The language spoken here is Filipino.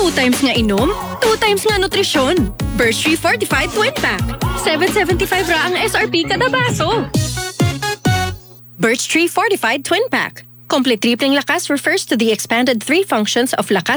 2 times nga inom, 2 times nga nutrisyon. Birch Tree Fortified Twin Pack. 7.75 ra ang SRP kada baso. Birch Tree Fortified Twin Pack. Complete tripling lakas refers to the expanded 3 functions of lakas